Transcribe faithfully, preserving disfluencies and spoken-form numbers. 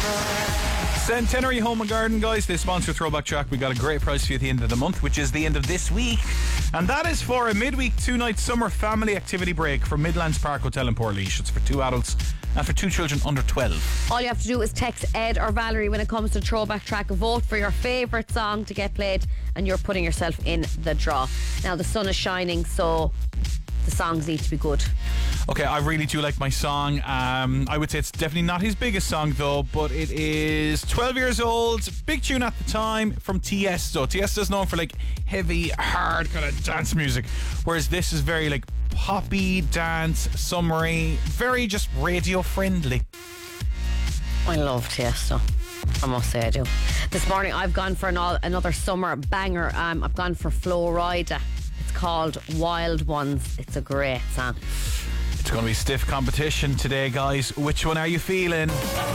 Centenary Home and Garden, guys. They sponsor Throwback Track. We got a great price for you at the end of the month, which is the end of this week. And that is for a midweek two-night summer family activity break from Midlands Park Hotel in Portlaoise. It's for two adults and for two children under twelve. All you have to do is text Ed or Valerie when it comes to Throwback Track. Vote for your favourite song to get played, and you're putting yourself in the draw. Now, the sun is shining, so the songs need to be good. Okay, I really do like my song. Um, I would say it's definitely not his biggest song though, but it is twelve years old, big tune at the time, from Tiesto. Tiesto's known for like heavy, hard kind of dance music, whereas this is very like poppy, dance, summery, very just radio friendly. I love Tiesto, I must say I do. This morning I've gone for an all, another summer banger. um, I've gone for Flo Rida. It's called Wild Ones. It's a great song. It's going to be stiff competition today, guys. Which one are you feeling?